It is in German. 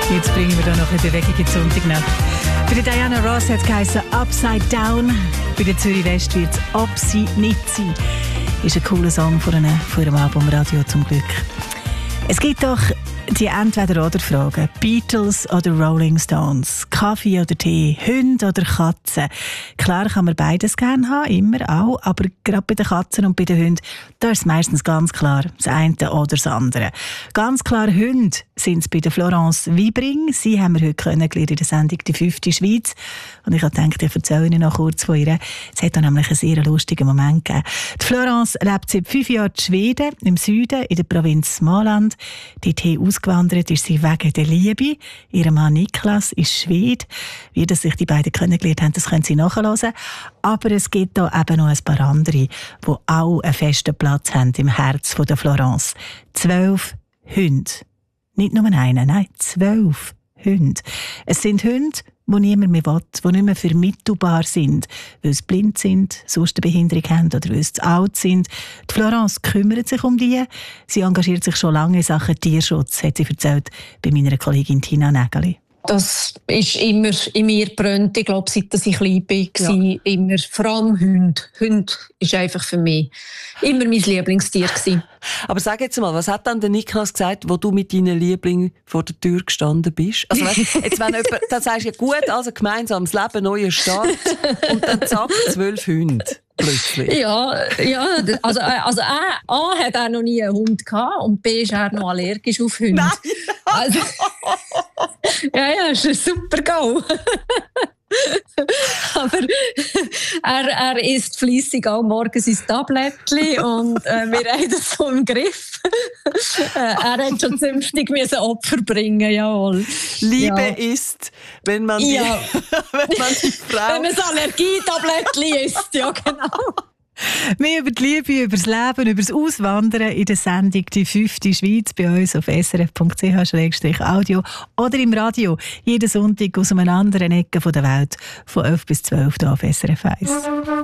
Jetzt bringen wir da noch eine Bewegung in die Sonntagnacht. Bei der Diana Ross hat es geheißen «Upside Down». Bei der Zürich West wird es «Ob sie nicht sein». Ist ein cooler Song von ihrem Album «Radio» zum Glück. Es gibt doch die Entweder-oder-Fragen. Beatles oder Rolling Stones? Kaffee oder Tee? Hunde oder Katzen? Klar kann man beides gerne haben, immer auch. Aber gerade bei den Katzen und bei den Hunden, da ist es meistens ganz klar das eine oder das andere. Ganz klar Hunde sind es bei der Florence Wiebring. Sie haben wir heute kennengelernt in der Sendung «Die 5. Schweiz». Und ich habe gedacht, ich erzähle Ihnen noch kurz von ihr. Es hat da nämlich einen sehr lustigen Moment gegeben. Die Florence lebt seit 5 Jahren in Schweden, im Süden, in der Provinz Småland. Dorthin ausgewandert ist sie wegen der Liebe. Ihr Mann Niklas ist Schwede. Wie das sich die beiden kennengelernt haben, das können Sie nachhören. Aber es gibt da eben noch ein paar andere, die auch einen festen Platz haben im Herz von der Florence. 12 Hunde. Nicht nur einen, nein, 12 Hunde. Es sind Hunde, die niemand mehr will, die nicht mehr vermittelbar sind, weil sie blind sind, sonst eine Behinderung haben oder weil sie zu alt sind. Die Florence kümmert sich um die. Sie engagiert sich schon lange in Sachen Tierschutz, hat sie erzählt bei meiner Kollegin Tina Nägeli. Das ist immer in mir brennt. Ich glaube, seit ich klein bin, war immer, vor allem Hunde. Hunde ist einfach für mich immer mein Lieblingstier gewesen. Aber sag jetzt mal, was hat dann der Niklas gesagt, wo du mit deinen Lieblingen vor der Tür gestanden bist? Also weißt, jetzt wenn jemand, dann sagst du ja gut, also gemeinsames Leben, neuer Start und dann zack, 12 Hunde. Plötzlich. Ja, also A hat er noch nie einen Hund gehabt und B ist er noch allergisch auf Hunde. Nein! Also, ja, ist ein super Go. Aber er isst fleissig auch morgens sein Tablettchen und wir haben das so im Griff. Er hat schon zünftig Opfer bringen, jawohl. Liebe ist, wenn man die, wenn man die Frau... Wenn man das Allergietablettchen isst, ja genau. Mehr über die Liebe, über das Leben, über das Auswandern in der Sendung «Die 5. Schweiz» bei uns auf srf.ch/audio oder im Radio. Jeden Sonntag aus einer anderen Ecke der Welt von 11 bis 12 hier auf SRF 1.